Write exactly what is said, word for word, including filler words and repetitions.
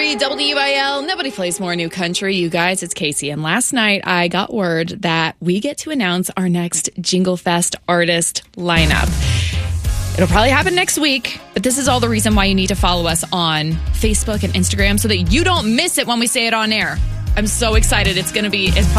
three W I L. Nobody plays more new country. You guys, it's Casey. And last night I got word that we get to announce our next Jingle Fest artist lineup. It'll probably happen next week, but this is all the reason why you need to follow us on Facebook and Instagram so that you don't miss it when we say it on air. I'm so excited. It's going to be... It's